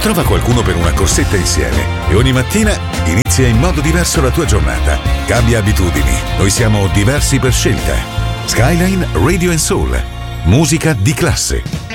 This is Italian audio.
Trova qualcuno per una corsetta insieme e ogni mattina inizia in modo diverso la tua giornata. Cambia abitudini. Noi siamo diversi per scelta. Skyline Radio & Soul. Musica di classe.